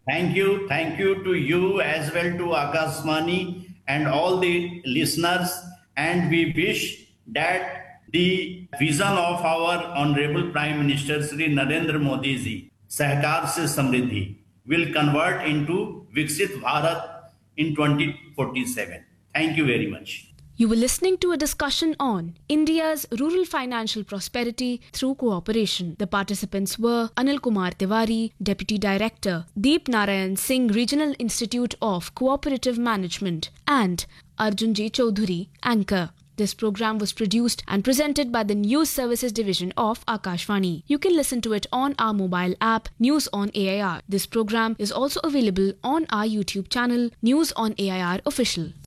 Thank you to you as well to Akashvani and all the listeners. And we wish that the vision of our Honorable Prime Minister Sri Narendra Modi ji, Sahkar se Samriddhi, will convert into Viksit Bharat in 2047. Thank you very much. You were listening to a discussion on India's rural financial prosperity through cooperation. The participants were Anil Kumar Tiwari, Deputy Director, Deep Narayan Singh Regional Institute of Cooperative Management, and Arjun J. Chaudhary, Anchor. This program was produced and presented by the News Services Division of Akashvani. You can listen to it on our mobile app, News on AIR. This program is also available on our YouTube channel, News on AIR Official.